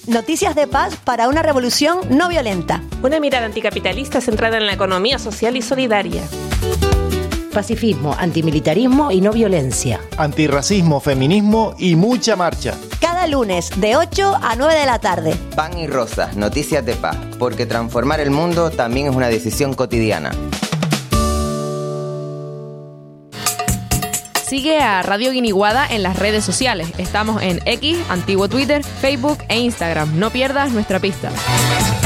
Noticias de paz para una revolución no violenta. Una mirada anticapitalista centrada en la economía social y solidaria. Pacifismo, antimilitarismo y no violencia. Antirracismo, feminismo y mucha marcha. Cada lunes de 8 a 9 de la tarde. Pan y Rosas, Noticias de Paz, porque transformar el mundo también es una decisión cotidiana. Sigue a Radio Guiniguada en las redes sociales. Estamos en X, antiguo Twitter, Facebook e Instagram. No pierdas nuestra pista.